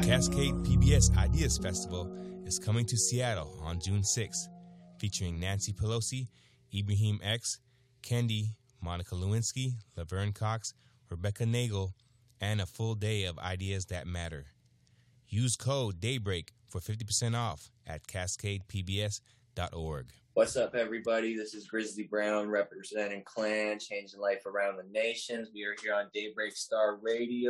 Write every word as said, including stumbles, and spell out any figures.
Cascade P B S Ideas Festival is coming to Seattle on June sixth, featuring Nancy Pelosi, Ibrahim X, Kendi, Monica Lewinsky, Laverne Cox, Rebecca Nagel, and a full day of ideas that matter. Use code DAYBREAK for fifty percent off at cascade p b s dot org. What's up, everybody? This is Grizzly Brown representing Clan, changing life around the nations. We are here on Daybreak Star Radio.